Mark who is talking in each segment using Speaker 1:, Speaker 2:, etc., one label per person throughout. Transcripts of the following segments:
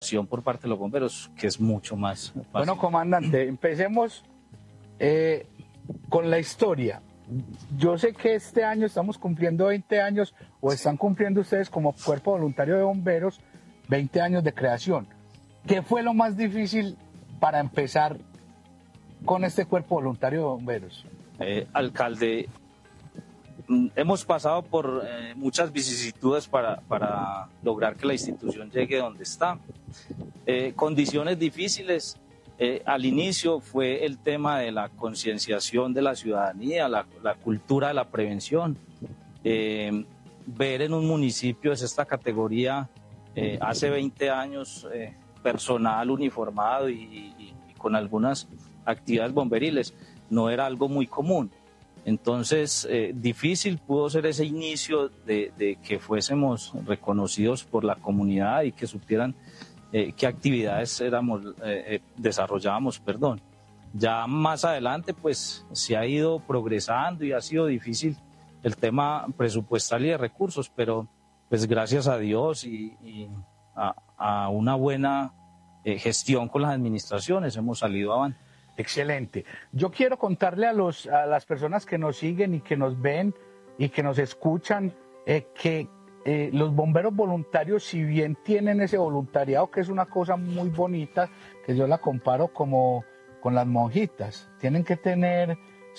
Speaker 1: reacción por parte de los bomberos, que es mucho más fácil.
Speaker 2: Bueno, comandante, empecemos con la historia. Yo sé que este año estamos cumpliendo 20 años, o están cumpliendo ustedes como Cuerpo Voluntario de Bomberos, 20 años de creación. ¿Qué fue lo más difícil para empezar con este Cuerpo Voluntario de Bomberos?
Speaker 1: Alcalde, hemos pasado por muchas vicisitudes para lograr que la institución llegue donde está. Condiciones difíciles. Al inicio fue el tema de la concienciación de la ciudadanía, la cultura de la prevención. Ver en un municipio de esta categoría hace 20 años personal uniformado y con algunas actividades bomberiles no era algo muy común. Entonces, difícil pudo ser ese inicio de que fuésemos reconocidos por la comunidad y que supieran qué actividades desarrollábamos. Ya más adelante, pues, se ha ido progresando y ha sido difícil el tema presupuestal y de recursos, pero pues gracias a Dios y a una buena gestión con las administraciones hemos salido avante.
Speaker 2: Excelente. Yo quiero contarle a las personas que nos siguen y que nos ven y que nos escuchan que los bomberos voluntarios, si bien tienen ese voluntariado, que es una cosa muy bonita, que yo la comparo como con las monjitas, tienen que tener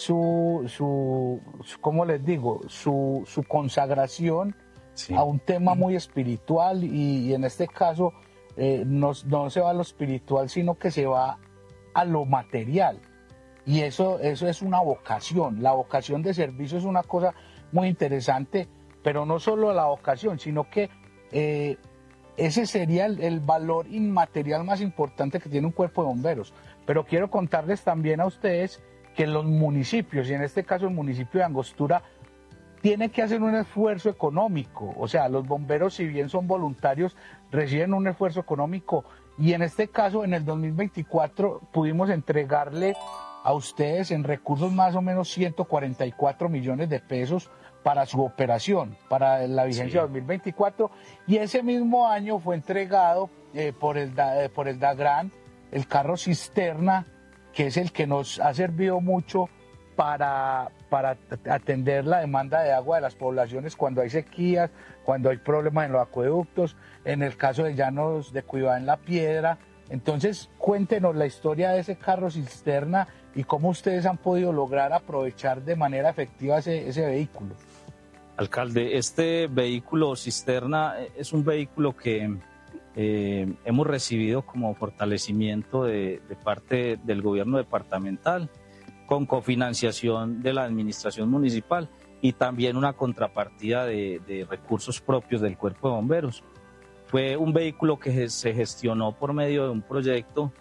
Speaker 2: ¿cómo les digo? Su consagración, sí, a un tema muy espiritual y en este caso no se va a lo espiritual, sino que se va a lo material. Y eso es una vocación. La vocación de servicio es una cosa muy interesante, pero no solo la vocación, sino que ese sería el valor inmaterial más importante que tiene un cuerpo de bomberos. Pero quiero contarles también a ustedes que los municipios, y en este caso el municipio de Angostura, tiene que hacer un esfuerzo económico. O sea, los bomberos, si bien son voluntarios, reciben un esfuerzo económico. Y en este caso, en el 2024, pudimos entregarle a ustedes en recursos más o menos 144 millones de pesos para su operación, para la vigencia, sí, 2024. Y ese mismo año fue entregado por el DAGRAN el carro cisterna, que es el que nos ha servido mucho para atender la demanda de agua de las poblaciones cuando hay sequías, cuando hay problemas en los acueductos, en el caso de llanos de Cuibá en La Piedra. Entonces, cuéntenos la historia de ese carro cisterna y cómo ustedes han podido lograr aprovechar de manera efectiva ese vehículo.
Speaker 1: Alcalde, este vehículo cisterna es un vehículo que hemos recibido como fortalecimiento de parte del gobierno departamental, con cofinanciación de la administración municipal y también una contrapartida de recursos propios del Cuerpo de Bomberos. Fue un vehículo que se gestionó por medio de un proyecto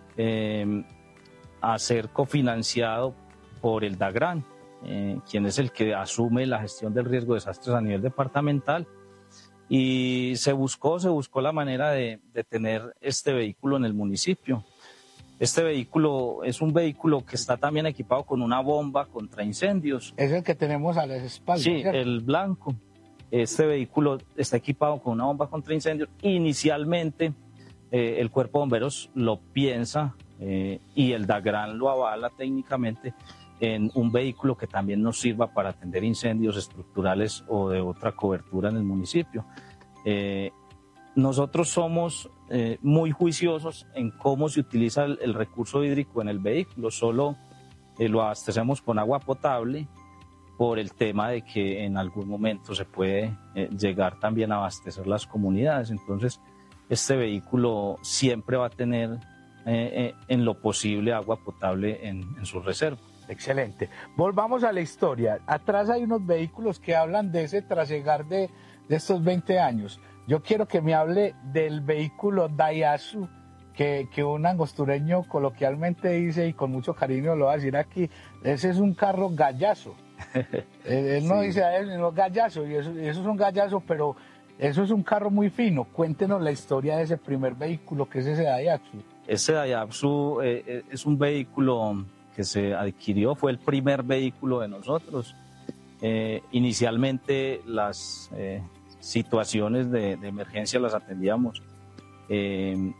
Speaker 1: a ser cofinanciado por el DAGRAN, quien es el que asume la gestión del riesgo de desastres a nivel departamental, y se buscó la manera de tener este vehículo en el municipio. Este vehículo es un vehículo que está también equipado con una bomba contra incendios.
Speaker 2: Es el que tenemos a las espaldas.
Speaker 1: Sí,
Speaker 2: ¿cierto?
Speaker 1: el blanco. Este vehículo está equipado con una bomba contra incendios. Inicialmente el Cuerpo de Bomberos lo piensa y el DAGRAN lo avala técnicamente en un vehículo que también nos sirva para atender incendios estructurales o de otra cobertura en el municipio. Nosotros somos muy juiciosos en cómo se utiliza el recurso hídrico en el vehículo. Solo lo abastecemos con agua potable por el tema de que en algún momento se puede llegar también a abastecer las comunidades. Entonces, este vehículo siempre va a tener en lo posible agua potable en su reserva.
Speaker 2: Excelente. Volvamos a la historia. Atrás hay unos vehículos que hablan de ese trasegar de estos 20 años. Yo quiero que me hable del vehículo Daihatsu, que un angostureño coloquialmente dice, y con mucho cariño lo va a decir aquí, ese es un carro gallazo. Él no dice a él, sino gallazo, y eso es un gallazo, pero eso es un carro muy fino. Cuéntenos la historia de ese primer vehículo, que es ese Daihatsu.
Speaker 1: Ese Daihatsu es un vehículo que se adquirió, fue el primer vehículo de nosotros. Inicialmente las situaciones de emergencia las atendíamos